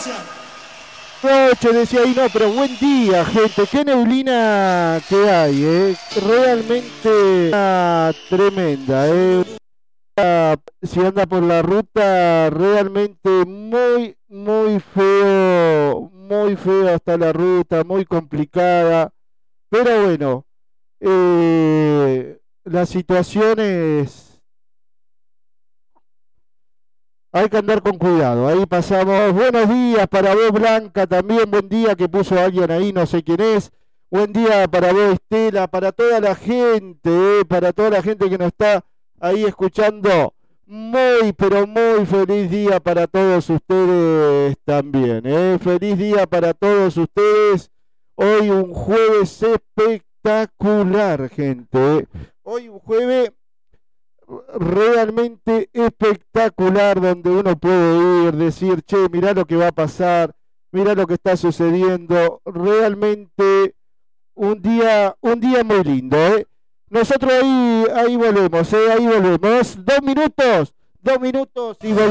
Noche, decía ahí, no, pero buen día, gente. Qué neblina que hay, realmente tremenda, si anda por la ruta, realmente muy feo hasta la ruta, muy complicada. Pero bueno, la situación es... Hay que andar con cuidado. Ahí pasamos. Buenos días para vos, Blanca. También buen día que puso alguien ahí, no sé quién es. Buen día para vos, Estela. Para toda la gente, para toda la gente que nos está ahí escuchando. Pero muy feliz día para todos ustedes también. Feliz día para todos ustedes. Hoy un jueves espectacular, gente. Hoy un jueves realmente espectacular donde uno puede ir, decir, che, mirá lo que va a pasar, mirá lo que está sucediendo, realmente un día muy lindo, ¿eh? Nosotros ahí volvemos, ahí volvemos, 2 minutos y volvemos.